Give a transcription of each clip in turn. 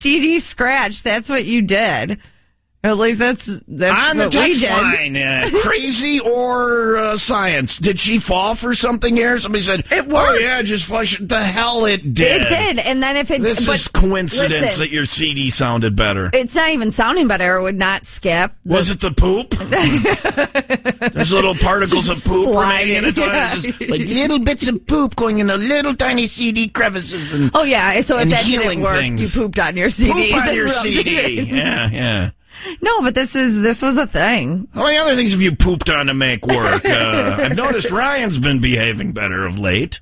CD scratch. That's what you did. At least that's on what the we text did. line. Crazy or science? Did she fall for something here? Somebody said, It worked. Oh, yeah, just flush it. The hell it did. It did. And then if it... This is coincidence that your CD sounded better. It's not even sounding better. It would not skip. Was it the poop? There's little particles of poop remaining in it. Yeah. Just like little bits of poop going in the little tiny CD crevices. And, oh, yeah. So if that didn't healing work, things. you pooped on your CDs. Poop on and your rubbed it CD. in. Yeah. No, but this was a thing. How many other things have you pooped on to make work? I've noticed Ryan's been behaving better of late.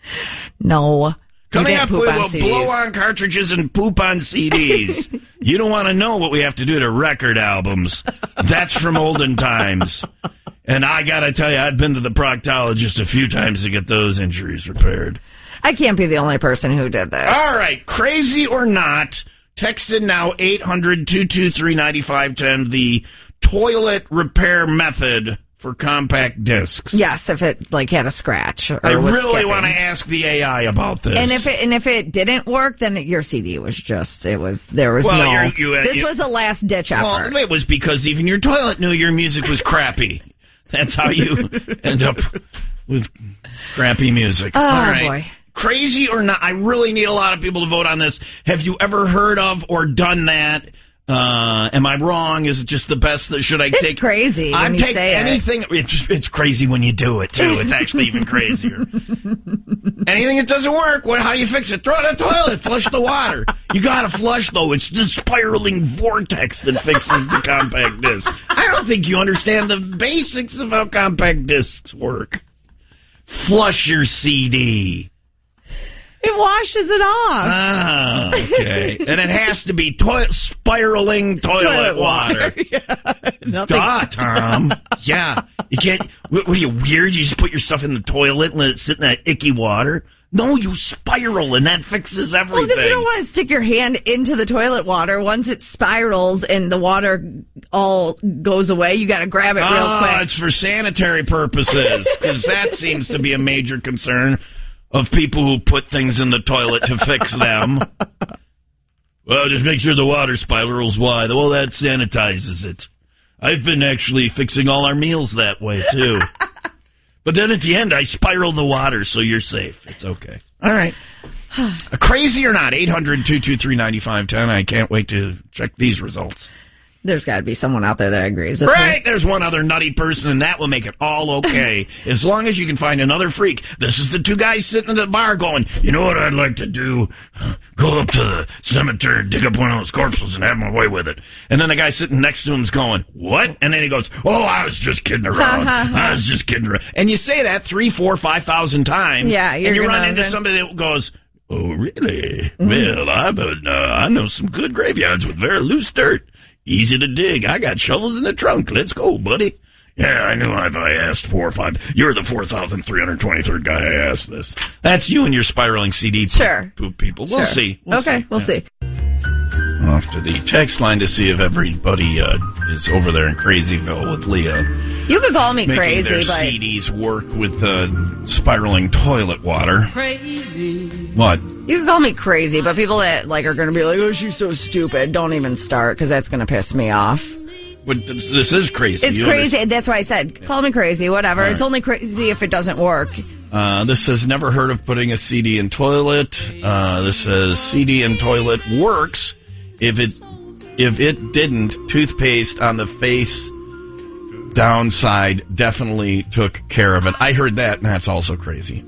No. Coming up, we will CDs. blow on cartridges and poop on CDs. You don't want to know what we have to do to record albums. That's from olden times. And I got to tell you, I've been to the proctologist a few times to get those injuries repaired. I can't be the only person who did this. All right, crazy or not, text in now 800-223-9510, the toilet repair method for compact discs. Yes, if it had a scratch or I was really skipping. want to ask the AI about this. And if it didn't work, then your CD was just this was a last ditch effort. Well, it was because even your toilet knew your music was crappy. That's how you end up with crappy music. Oh, all right. boy. Crazy or not, I really need a lot of people to vote on this. Have you ever heard of or done that? Am I wrong? Is it just the best? Should I take? It's crazy when you say anything. It's crazy when you do it too. It's actually even crazier. Anything that doesn't work, how do you fix it? Throw it in the toilet. Flush the water. You gotta flush though. It's the spiraling vortex that fixes the compact disc. I don't think you understand the basics of how compact discs work. Flush your CD. It washes it off. Ah, okay. And it has to be spiraling toilet water. Yeah. Duh, Tom. Yeah. You can't. What are you, weird? You just put your stuff in the toilet and let it sit in that icky water? No, you spiral, and that fixes everything. Well, because you don't want to stick your hand into the toilet water. Once it spirals and the water all goes away, you got to grab it real quick. It's for sanitary purposes, because that seems to be a major concern of people who put things in the toilet to fix them. Well, just make sure the water spirals wide. Well, that sanitizes it. I've been actually fixing all our meals that way, too. But then at the end, I spiral the water, so you're safe. It's okay. All right. Crazy or not, 800-223-9510. I can't wait to check these results. There's got to be someone out there that agrees with me. Right, there's one other nutty person, and that will make it all okay. As long as you can find another freak. This is the two guys sitting at the bar going, you know what I'd like to do? Go up to the cemetery and dig up one of those corpses and have my way with it. And then the guy sitting next to him's going, what? And then he goes, oh, I was just kidding around. I was just kidding around. And you say that 3, 4, 5,000 times. Yeah, and you run into somebody that goes, oh, really? Well, I know some good graveyards with very loose dirt. Easy to dig. I got shovels in the trunk. Let's go, buddy. Yeah, I knew if I asked 4 or 5. You're the 4,323rd guy I asked this. That's you and your spiraling CD poop people. We'll see. We'll see. Off to the text line to see if everybody is over there in Crazyville with Leah. You could call me making crazy, their but CDs work with spiraling toilet water. Crazy. What? You can call me crazy, but people that are going to be like, "Oh, she's so stupid." Don't even start because that's going to piss me off. But this is crazy. It's crazy. That's why I said, call me crazy. Whatever. Right. It's only crazy if it doesn't work. This says never heard of putting a CD in toilet. This says CD in toilet works if it didn't. Toothpaste on the face downside definitely took care of it. I heard that, and that's also crazy.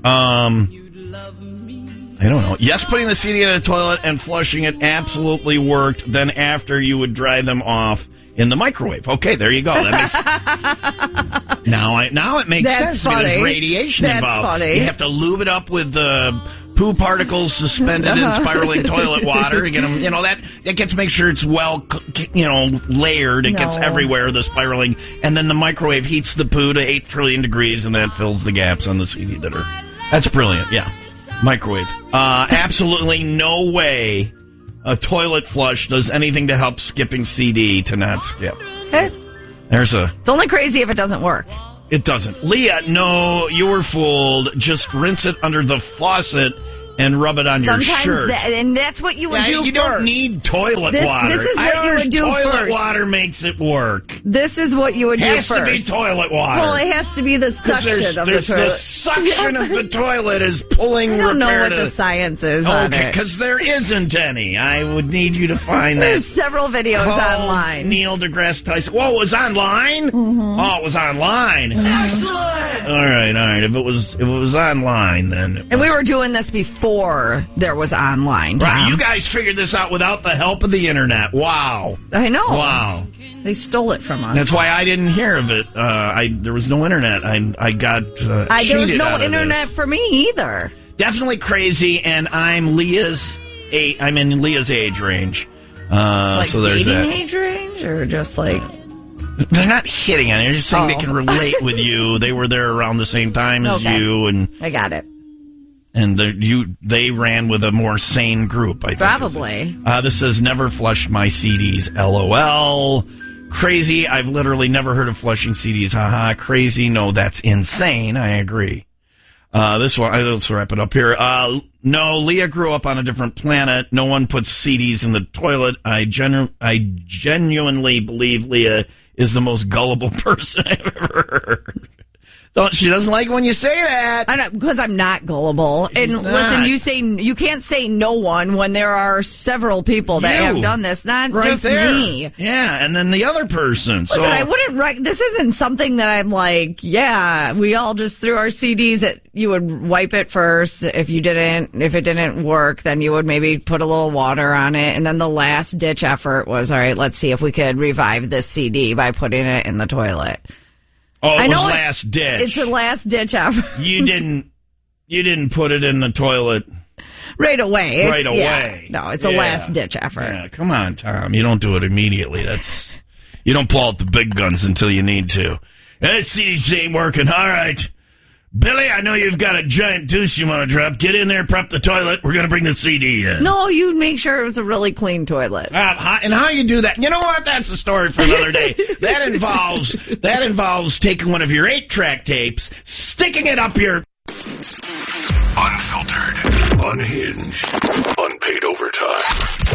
I don't know. Yes, putting the CD in a toilet and flushing it absolutely worked. Then after, you would dry them off in the microwave. Okay, there you go. That makes now it makes sense. Funny. There's radiation involved. Funny. You have to lube it up with the poo particles suspended in spiraling toilet water to get them. That gets make sure it's well, layered. It gets everywhere. The spiraling, and then the microwave heats the poo to 8 trillion degrees, and that fills the gaps on the CD that are. That's brilliant. Yeah. Microwave. Absolutely no way a toilet flush does anything to help skipping CD to not skip. Okay. It's only crazy if it doesn't work. It doesn't. Leah, no, you were fooled. Just rinse it under the faucet and rub it on your shirt. And that's what you would do you first. don't need toilet water. This is what you would do toilet first. Water makes it work. This is what you would do first. It has to be toilet water. Well, it has to be the suction of the toilet. The suction of the toilet is pulling. I don't know what the science is on it. Because there isn't any. I would need you to find that. There's several videos online. Neil deGrasse Tyson. Whoa, it was online? Mm-hmm. Oh, it was online. Excellent. All right. If it was online, then. And we were doing this before there was online. Tom. Right, you guys figured this out without the help of the internet. Wow. I know. Wow. They stole it from us. That's why I didn't hear of it. There was no internet. I got cheated there was no out of internet this. for me either. Definitely crazy, and I'm in Leah's age range. Like so there's dating that. age range, or just like they're not hitting on it. They're just saying they can relate with you. They were there around the same time as you, and I got it. And they ran with a more sane group, I think. Probably. This says, never flushed my CDs, LOL. Crazy, I've literally never heard of flushing CDs, haha. Crazy, no, that's insane, I agree. This one, let's wrap it up here. No, Leah grew up on a different planet. No one puts CDs in the toilet. I genuinely believe Leah is the most gullible person I've ever heard. She doesn't like when you say that. I know, because I'm not gullible. Listen, you can't say no one when there are several people that have done this, not right just there. me. Yeah, and then the other person. Listen, I wouldn't. This isn't something that I'm like. Yeah, we all just threw our CDs. You would wipe it first. If it didn't work, then you would maybe put a little water on it, and then the last ditch effort was, all right, let's see if we could revive this CD by putting it in the toilet. Oh, it was last ditch. It's a last ditch effort. You didn't put it in the toilet right away. Yeah. No, it's a last ditch effort. Yeah, come on, Tom. You don't do it immediately. You don't pull out the big guns until you need to. That CDC ain't working. All right. Billy, I know you've got a giant deuce you want to drop. Get in there, prep the toilet. We're going to bring the CD in. No, you make sure it was a really clean toilet. And how you do that? You know what? That's a story for another day. That involves taking one of your 8-track tapes, sticking it up your... Unfiltered, unhinged, unpaid overtime.